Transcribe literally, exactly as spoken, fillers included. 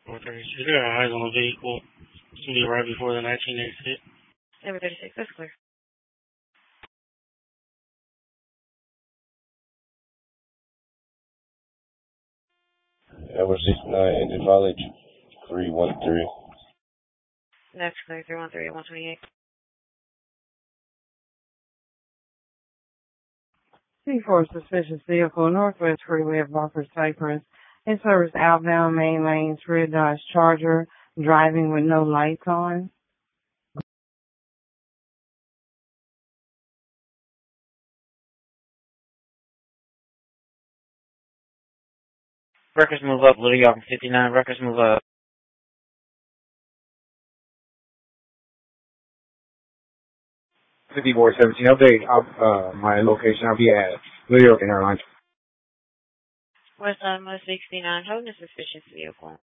four thirty-six. There are eyes on the vehicle. It's going to be right before the nineteen exit. Number thirty-six, that's clear. Number sixty-nine, Engine Mileage, three one three. That's clear, three one three, one twenty-eight. C four suspicious vehicle, Northwest Freeway of Barker Cypress. It serves outbound main lanes, red Dodge Charger, driving with no lights on. Records move up, Little York fifty-nine. Records move up. fifty-four seventeen, update uh, my location. I'll be at Little York Airlines. West Alamo sixty-nine, holding a suspicious vehicle.